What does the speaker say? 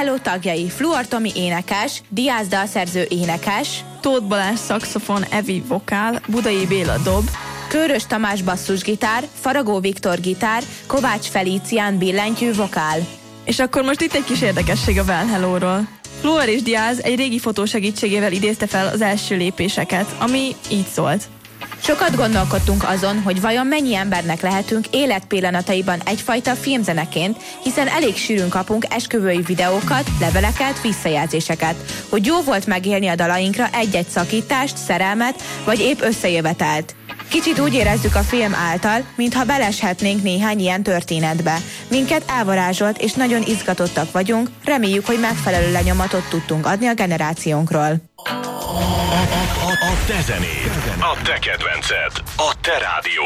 Hello tagjai: Fluor Tomi énekes, Diaz dalszerző énekes, Tóth Balázs szaxofon, Evi vokál, Budai Béla dob, Kőrös Tamás basszusgitár, Faragó Viktor gitár, Kovács Felícián billentyű vokál. És akkor most itt egy kis érdekesség a Well Hello-ról. Fluor és Diaz egy régi fotó segítségével idézte fel az első lépéseket, ami így szólt. Sokat gondolkodtunk azon, hogy vajon mennyi embernek lehetünk életpillanataiban egyfajta filmzeneként, hiszen elég sűrűn kapunk esküvői videókat, leveleket, visszajelzéseket, hogy jó volt megélni a dalainkra egy-egy szakítást, szerelmet, vagy épp összejövetelt. Kicsit úgy érezzük a film által, mintha beleshetnénk néhány ilyen történetbe. Minket elvarázsolt és nagyon izgatottak vagyunk, reméljük, hogy megfelelő lenyomatot tudtunk adni a generációnkról. A te zenéd, a te kedvenced, a te rádió.